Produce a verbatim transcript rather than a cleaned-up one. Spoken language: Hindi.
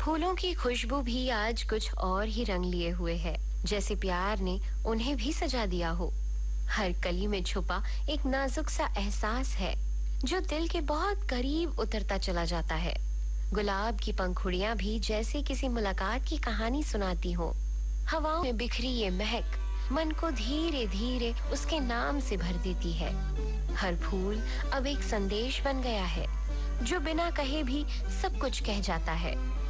फूलों की खुशबू भी आज कुछ और ही रंग लिए हुए है, जैसे प्यार ने उन्हें भी सजा दिया हो। हर कली में छुपा एक नाजुक सा एहसास है जो दिल के बहुत करीब उतरता चला जाता है। गुलाब की पंखुड़ियां भी जैसे किसी मुलाकात की कहानी सुनाती हो। हवाओं में बिखरी ये महक मन को धीरे धीरे उसके नाम से भर देती है। हर फूल अब एक संदेश बन गया है जो बिना कहे भी सब कुछ कह जाता है।